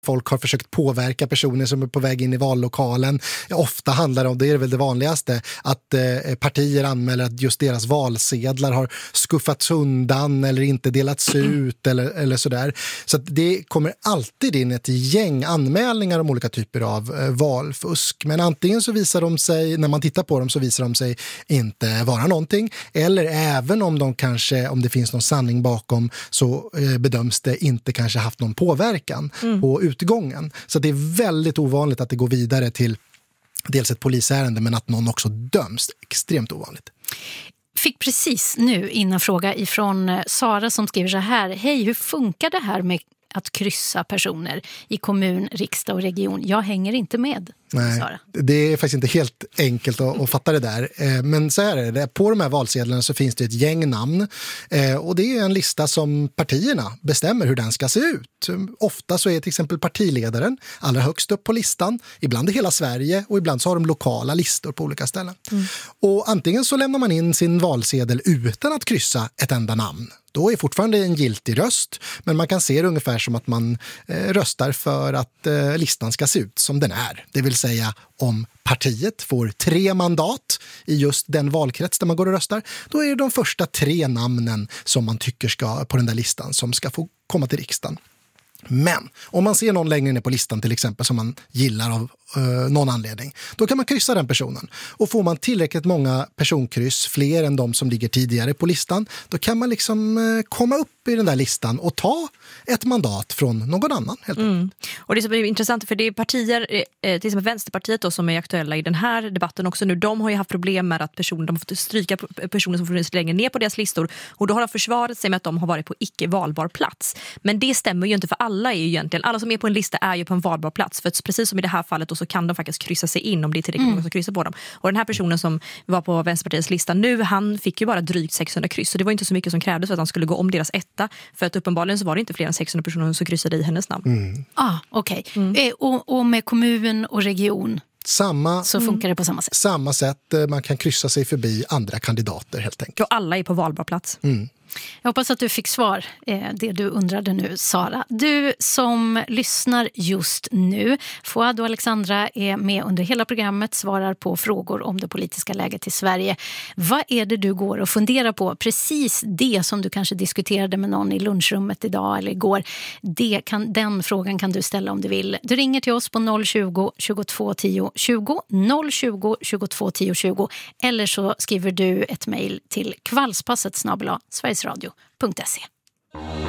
folk har försökt påverka personer som är på väg in i vallokalen. Ofta handlar det om, det är väl det vanligaste, att partier anmäler att just deras valsedlar har skuffats undan eller inte delats ut eller sådär. Så att det kommer alltid in ett gäng anmälningar om olika typer av valfusk. Men antingen så visar de sig, när man tittar på dem så visar de sig inte vara någonting. Eller även om de kanske, om det finns någon sanning bakom, så bedöms det inte kanske haft någon påverkan på utgången. Så det är väldigt ovanligt att det går vidare till dels ett polisärende, men att någon också döms. Extremt ovanligt. Fick precis nu innan fråga ifrån Sara som skriver så här: hej, hur funkar det här med att kryssa personer i kommun, riksdag och region? Jag hänger inte med. Nej, Sara. det är faktiskt inte helt enkelt att fatta det där. Men så här är det. På de här valsedlarna så finns det ett gäng namn. Och det är en lista som partierna bestämmer hur den ska se ut. Ofta så är till exempel partiledaren allra högst upp på listan. Ibland i hela Sverige och ibland så har de lokala listor på olika ställen. Och antingen så lämnar man in sin valsedel utan att kryssa ett enda namn. Då är fortfarande en giltig röst, men man kan se det ungefär som att man röstar för att listan ska se ut som den är. Det vill säga, om partiet får 3 mandat i just den valkrets där man går och röstar, då är det de första 3 namnen som man tycker ska på den där listan som ska få komma till riksdagen. Men om man ser någon längre ner på listan till exempel som man gillar av någon anledning, då kan man kryssa den personen. Och får man tillräckligt många personkryss, fler än de som ligger tidigare på listan, då kan man liksom komma upp i den där listan och ta ett mandat från någon annan helt enkelt. Och det som är intressant, för det är partier, till exempel Vänsterpartiet då, som är aktuella i den här debatten också nu, de har ju haft problem med att de har fått stryka personer som funnits längre ner på deras listor, och då har de försvarat sig med att de har varit på icke-valbar plats. Men det stämmer ju inte, för alla är ju egentligen, alla som är på en lista är ju på en valbar plats, för precis som i det här fallet då, så kan de faktiskt kryssa sig in om det är tillräckligt många som kryssar på dem. Och den här personen som var på Vänsterpartiets lista nu, han fick ju bara drygt 600 kryss, så det var inte så mycket som krävdes för att han skulle gå om deras etta, för att uppenbarligen så var det inte fler än 600 personer som kryssade i hennes namn. Okej. Och med kommun och region så funkar det på samma sätt? Samma sätt, man kan kryssa sig förbi andra kandidater helt enkelt. Och alla är på valbar plats. Jag hoppas att du fick svar, det du undrade nu, Sara. Du som lyssnar just nu, Fouad och Alexandra är med under hela programmet, svarar på frågor om det politiska läget i Sverige. Vad är det du går och funderar på? Precis det som du kanske diskuterade med någon i lunchrummet idag eller igår. Den frågan kan du ställa om du vill. Du ringer till oss på 020 22 10 20, 020 22 10 20, eller så skriver du ett mejl till kvällspasset @sverigesradio.se.